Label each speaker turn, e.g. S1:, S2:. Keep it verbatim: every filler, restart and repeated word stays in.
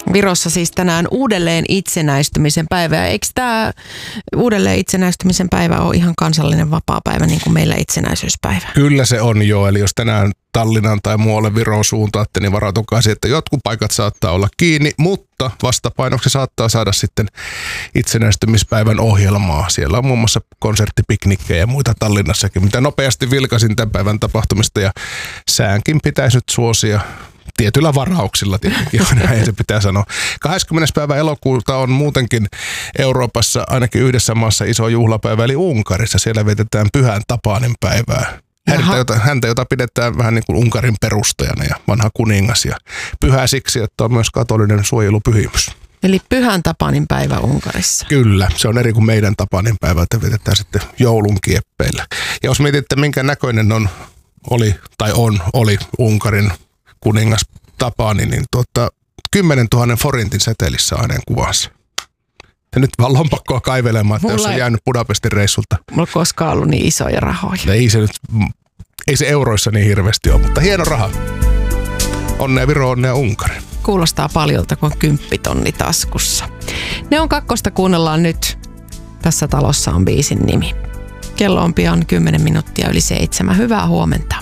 S1: Virossa siis tänään uudelleen itsenäistymisen päivä. Ja eikö tämä uudelleen itsenäistymisen päivä ole ihan kansallinen vapaapäivä niin kuin meillä itsenäisyyspäivä?
S2: Kyllä se on jo, eli jos tänään Tallinnan tai muualle Viroon suuntaatte, niin varautukaa siihen, että jotkut paikat saattaa olla kiinni, mutta vastapainoksi saattaa saada sitten itsenäistymispäivän ohjelmaa. Siellä on muun muassa konserttipiknikkejä ja muita Tallinnassakin, mitä nopeasti vilkasin tämän päivän tapahtumista, ja säänkin pitäisi nyt suosia. Tietyillä varauksilla tietenkin, näin se pitää sanoa. kahdeskymmenes päivä elokuuta on muutenkin Euroopassa ainakin yhdessä maassa iso juhlapäivä, eli Unkarissa. Siellä vietetään Pyhän Tapanin päivää. Häntä jota, häntä, jota pidetään vähän niin kuin Unkarin perustajana ja vanha kuningas. Ja pyhä siksi, että on myös katolinen suojelupyhimys.
S1: Eli Pyhän Tapanin päivä Unkarissa.
S2: Kyllä, se on eri kuin meidän Tapanin päivä, että vietetään sitten joulun kieppeillä. Ja jos mietitte, minkä näköinen on, oli tai on, oli Unkarin kuningas Tapani, niin tuota, kymmenen tuhannen forintin setelissä aineen kuvassa. Ja nyt vaan lompakkoa kaivelemaan, että mulla jos on jäänyt Budapestin reissulta.
S1: Mulla ei koskaan ollut niin isoja rahoja.
S2: Ei se nyt, ei se euroissa niin hirveästi ole, mutta hieno raha. Onnea Viro, onnea Unkari.
S1: Kuulostaa paljolta, kun on kymppitonni taskussa. Ne on kakkosta, kuunnellaan nyt. Tässä talossa on biisin nimi. Kello on pian kymmenen minuuttia yli seitsemän. Hyvää huomenta.